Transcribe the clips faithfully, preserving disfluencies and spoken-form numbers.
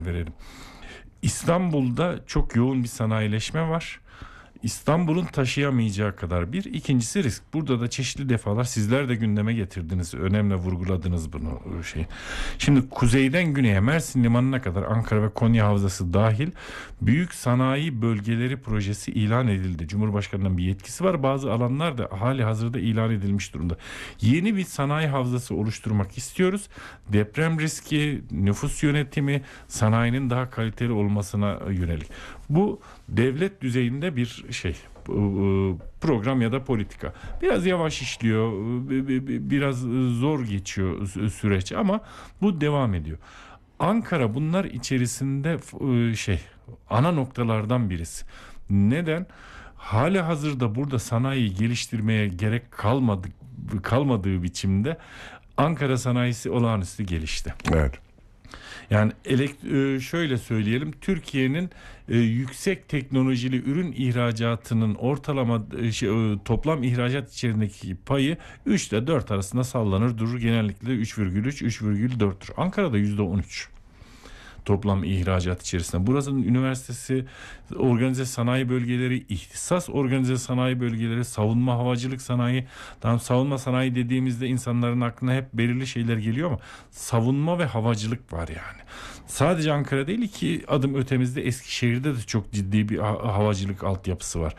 verelim. İstanbul'da çok yoğun bir sanayileşme var. İstanbul'un taşıyamayacağı kadar bir. İkincisi risk. Burada da çeşitli defalar sizler de gündeme getirdiniz. Önemli vurguladınız bunu. Şey. Şimdi kuzeyden güneye Mersin Limanı'na kadar Ankara ve Konya Havzası dahil büyük sanayi bölgeleri projesi ilan edildi. Cumhurbaşkanı'nın bir yetkisi var. Bazı alanlar da hali hazırda ilan edilmiş durumda. Yeni bir sanayi havzası oluşturmak istiyoruz. Deprem riski, nüfus yönetimi, sanayinin daha kaliteli olmasına yönelik. Bu devlet düzeyinde bir şey, program ya da politika. Biraz yavaş işliyor, biraz zor geçiyor süreç ama bu devam ediyor. Ankara bunlar içerisinde şey, ana noktalardan birisi. Neden? Hali hazırda burada sanayi geliştirmeye gerek kalmadı, kalmadığı biçimde Ankara sanayisi olağanüstü gelişti. Evet. Yani elekt- şöyle söyleyelim, Türkiye'nin e, yüksek teknolojili ürün ihracatının ortalama e, şey, e, toplam ihracat içerisindeki payı üç ile dört arasında sallanır durur. Genellikle üç virgül üç üç virgül dörttür. Ankara'da yüzde on üç. Toplam ihracat içerisinde. Burasının üniversitesi, organize sanayi bölgeleri, ihtisas organize sanayi bölgeleri, savunma havacılık sanayi. Tamam, savunma sanayi dediğimizde insanların aklına hep belirli şeyler geliyor ama savunma ve havacılık var yani. Sadece Ankara değil, iki adım ötemizde Eskişehir'de de çok ciddi bir havacılık altyapısı var.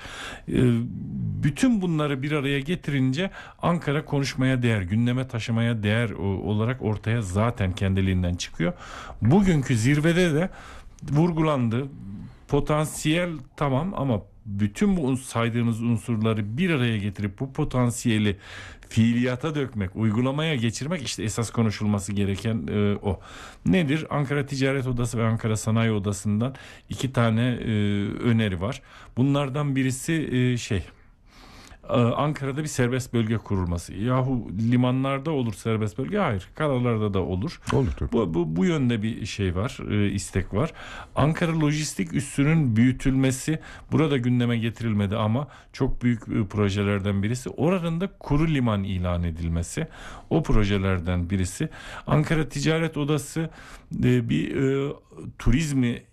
Bütün bunları bir araya getirince Ankara konuşmaya değer, gündeme taşımaya değer olarak ortaya zaten kendiliğinden çıkıyor. Bugünkü zirvede de vurgulandı. Potansiyel tamam ama bütün bu saydığınız unsurları bir araya getirip bu potansiyeli fiiliyata dökmek, uygulamaya geçirmek, işte esas konuşulması gereken e, o. Nedir? Ankara Ticaret Odası ve Ankara Sanayi Odası'ndan iki tane e, öneri var. Bunlardan birisi e, şey... Ankara'da bir serbest bölge kurulması. Yahu limanlarda olur serbest bölge? Hayır. Karalarda da olur. Olur tabii. Bu, bu, bu yönde bir şey var, e, istek var. Ankara lojistik üssünün büyütülmesi burada gündeme getirilmedi ama çok büyük e, projelerden birisi. Oranın da kuru liman ilan edilmesi. O projelerden birisi. Ankara Ticaret Odası e, bir e, turizmi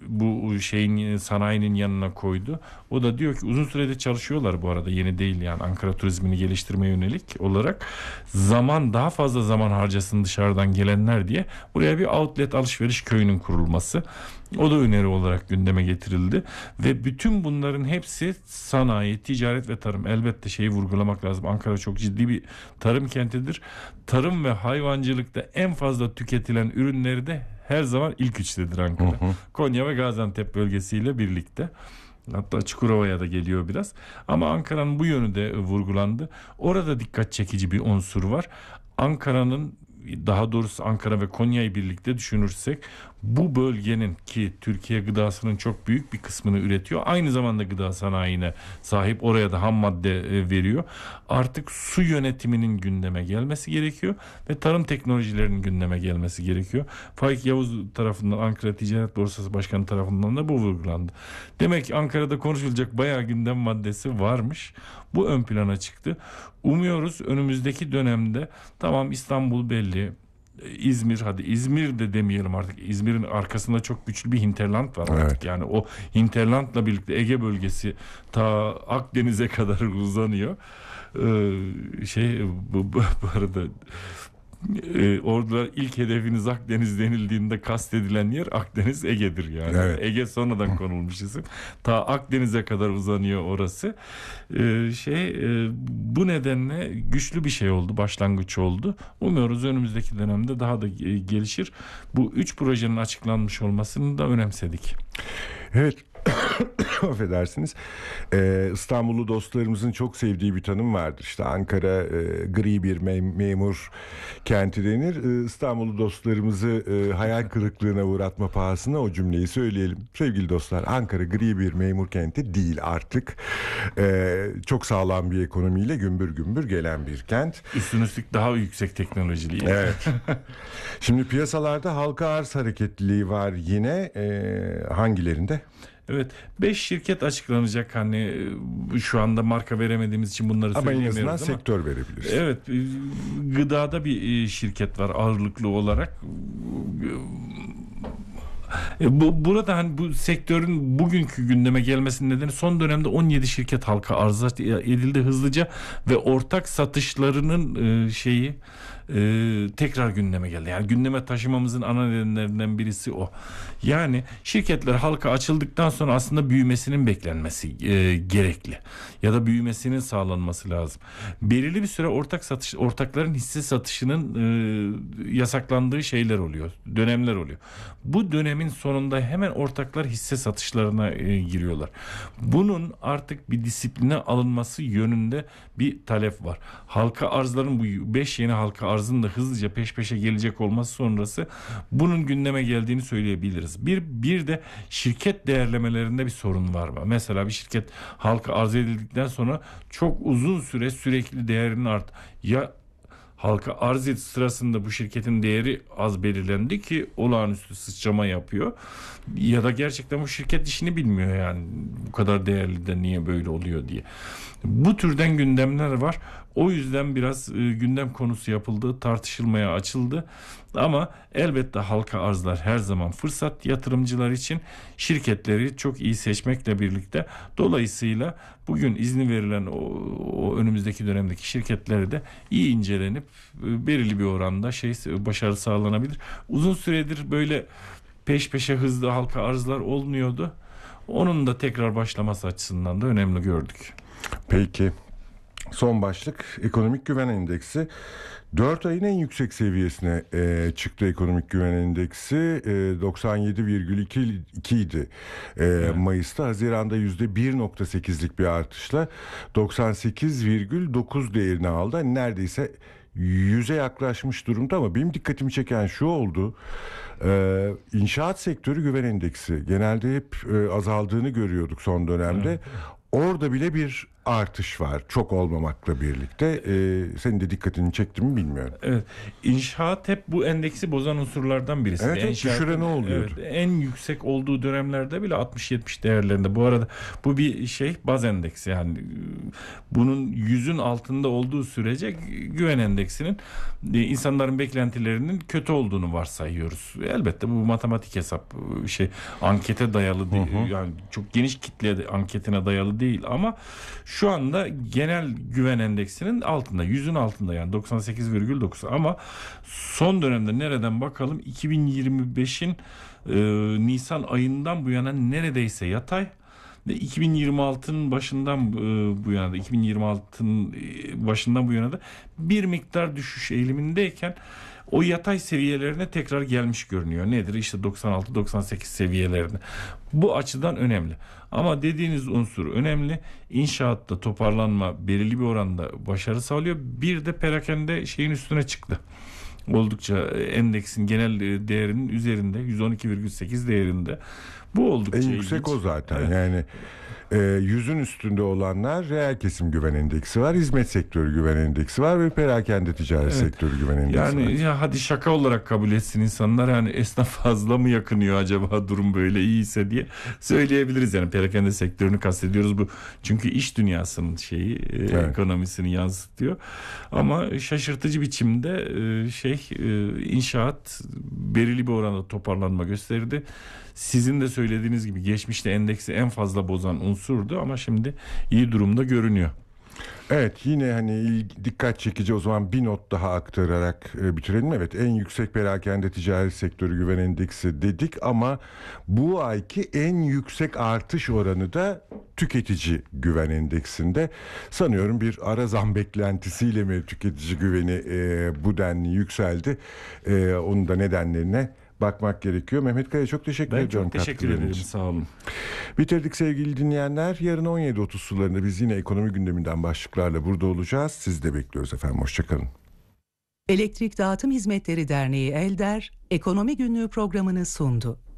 bu şeyin, sanayinin yanına koydu. O da diyor ki uzun süredir çalışıyorlar bu arada, yeni değil yani, Ankara turizmini geliştirmeye yönelik olarak zaman, daha fazla zaman harcasın dışarıdan gelenler diye buraya bir outlet alışveriş köyünün kurulması. O da öneri olarak gündeme getirildi ve bütün bunların hepsi sanayi, ticaret ve tarım. Elbette şeyi vurgulamak lazım. Ankara çok ciddi bir tarım kentidir. Tarım ve hayvancılıkta en fazla tüketilen ürünleri de her zaman ilk üçtedir Ankara. Hı hı. Konya ve Gaziantep bölgesiyle birlikte. Hatta Çukurova'ya da geliyor biraz. Ama Ankara'nın bu yönü de vurgulandı. Orada dikkat çekici bir unsur var. Ankara'nın, daha doğrusu Ankara ve Konya'yı birlikte düşünürsek, bu bölgenin, ki Türkiye gıdasının çok büyük bir kısmını üretiyor, aynı zamanda gıda sanayine sahip, oraya da ham madde veriyor. Artık su yönetiminin gündeme gelmesi gerekiyor ve tarım teknolojilerinin gündeme gelmesi gerekiyor. Faik Yavuz tarafından, Ankara Ticaret Borsası Başkanı tarafından da bu vurgulandı. Demek ki Ankara'da konuşulacak bayağı gündem maddesi varmış. Bu ön plana çıktı. Umuyoruz önümüzdeki dönemde, tamam İstanbul belli, İzmir, hadi İzmir de demeyelim artık. İzmir'in arkasında çok güçlü bir hinterland var artık. Evet. Yani o hinterlandla birlikte Ege bölgesi ta Akdeniz'e kadar uzanıyor. Ee, şey bu, bu, bu arada e, orada ilk hedefiniz Akdeniz denildiğinde kastedilen yer Akdeniz, Ege'dir yani. Evet. Ege sonradan konulmuş isim. Ta Akdeniz'e kadar uzanıyor orası. Ee, şey e, bu nedenle güçlü bir şey oldu, başlangıç oldu. Umuyoruz önümüzdeki dönemde daha da gelişir. Bu üç projenin açıklanmış olmasını da önemsedik. Evet. Affedersiniz. Ee, İstanbullu dostlarımızın çok sevdiği bir tanım vardır. İşte Ankara e, gri bir mem- memur kenti denir. Ee, İstanbullu dostlarımızı e, hayal kırıklığına uğratma pahasına o cümleyi söyleyelim. Sevgili dostlar, Ankara gri bir memur kenti değil artık. Ee, çok sağlam bir ekonomiyle gümbür gümbür gelen bir kent. Üstüne üstlük daha yüksek teknolojili. Evet. Şimdi piyasalarda halka arz hareketliliği var yine. Ee, hangilerinde? Evet, beş şirket açıklanacak, hani şu anda marka veremediğimiz için bunları ama söyleyemiyoruz ama en ama azından sektör verebiliriz. Evet, gıdada bir şirket var ağırlıklı olarak. E, bu burada hani bu sektörün bugünkü gündeme gelmesinin nedeni son dönemde on yedi şirket halka arz edildi hızlıca ve ortak satışlarının e, şeyi e, tekrar gündeme geldi. Yani gündeme taşımamızın ana nedenlerinden birisi o. Yani şirketler halka açıldıktan sonra aslında büyümesinin beklenmesi e, gerekli. Ya da büyümesinin sağlanması lazım. Belirli bir süre ortak satış, ortakların hisse satışının e, yasaklandığı şeyler oluyor. Dönemler oluyor. Bu dönemin sonunda hemen ortaklar hisse satışlarına e, giriyorlar. Bunun artık bir disipline alınması yönünde bir talep var. Halka arzların bu beş yeni halka arzın da hızlıca peş peşe gelecek olması sonrası bunun gündeme geldiğini söyleyebiliriz. Bir, bir de şirket değerlemelerinde bir sorun var mı? Mesela bir şirket halka arz edildikten sonra çok uzun süre sürekli değerinin art ya halka arz et sırasında bu şirketin değeri az belirlendi ki olağanüstü sıçrama yapıyor. Ya da gerçekten bu şirket işini bilmiyor yani bu kadar değerli de niye böyle oluyor diye. Bu türden gündemler var. O yüzden biraz e, gündem konusu yapıldı, tartışılmaya açıldı. Ama elbette halka arzlar her zaman fırsat yatırımcılar için, şirketleri çok iyi seçmekle birlikte dolayısıyla bugün izni verilen o, o önümüzdeki dönemdeki şirketleri de iyi incelenip e, belirli bir oranda şey başarı sağlanabilir. Uzun süredir böyle peş peşe hızlı halka arzlar olmuyordu. Onun da tekrar başlaması açısından da önemli gördük. Peki. Son başlık ekonomik güven endeksi. dört ayın en yüksek seviyesine e, çıktı ekonomik güven endeksi. E, doksan yedi virgül iki idi e, evet. Mayıs'ta. Haziran'da yüzde bir virgül sekizlik bir artışla doksan sekiz virgül dokuz değerini aldı. Yani neredeyse yüze yaklaşmış durumda ama benim dikkatimi çeken şu oldu. Ee, inşaat sektörü güven endeksi genelde hep e, azaldığını görüyorduk son dönemde. Evet. Orada bile bir artış var. Çok olmamakla birlikte. Ee, senin de dikkatini çekti mi bilmiyorum. Evet. İnşaat hep bu endeksi bozan unsurlardan birisi. Evet, evet düşüre ne oluyordu? Evet, en yüksek olduğu dönemlerde bile altmış yetmiş değerlerinde. Bu arada bu bir şey baz endeksi yani bunun yüzün altında olduğu sürece güven endeksinin insanların beklentilerinin kötü olduğunu varsayıyoruz. Elbette bu matematik hesap şey ankete dayalı değil. Hı hı. Yani çok geniş kitle anketine dayalı değil ama şu anda genel güven endeksinin altında, yüzün altında yani doksan sekiz virgül dokuz ama son dönemde nereden bakalım iki bin yirmi beşin e, Nisan ayından bu yana neredeyse yatay ve iki bin yirmi altının başından e, bu yana da iki bin yirmi altının başından bu yana da bir miktar düşüş eğilimindeyken o yatay seviyelerine tekrar gelmiş görünüyor. Nedir? İşte doksan altı doksan sekiz seviyelerine. Bu açıdan önemli. Ama dediğiniz unsur önemli. İnşaatta toparlanma belirli bir oranda başarı sağlıyor. Bir de perakende şeyin üstüne çıktı. Oldukça endeksin genel değerinin üzerinde yüz on iki virgül sekiz değerinde. Bu oldukça en yüksek ilginç. O zaten. Evet. Yani e, yüzün üstünde olanlar reel kesim güven endeksi var, hizmet sektörü güven endeksi var ve perakende ticaret evet. sektörü güven endeksi yani, var. Yani ya hadi şaka olarak kabul etsin insanlar yani esnaf fazla mı yakınıyor acaba durum böyle iyiyse diye söyleyebiliriz yani perakende sektörünü kastediyoruz bu çünkü iş dünyasının şeyi evet. e, ekonomisini yansıtıyor ama şaşırtıcı biçimde e, şey e, inşaat belirli bir oranda toparlanma gösterdi. Sizin de söylediğiniz gibi geçmişte endeksi en fazla bozan unsurdu ama şimdi iyi durumda görünüyor. Evet yine hani dikkat çekici o zaman bir not daha aktararak e, bitirelim. Evet en yüksek perakende ticaret sektörü güven endeksi dedik ama bu ayki en yüksek artış oranı da tüketici güven endeksinde. Sanıyorum bir ara zam beklentisiyle mi tüketici güveni e, bu denli yükseldi. E, onun da nedenlerine bakmak gerekiyor. Mehmet Kaya çok teşekkür ben ediyorum. Ben çok teşekkür ederim. Sağ olun. Bitirdik sevgili dinleyenler. Yarın on yedi otuz sularında biz yine ekonomi gündeminden başlıklarla burada olacağız. Sizi de bekliyoruz efendim. Hoşçakalın. Elektrik Dağıtım Hizmetleri Derneği ELDER, Ekonomi Günlüğü programını sundu.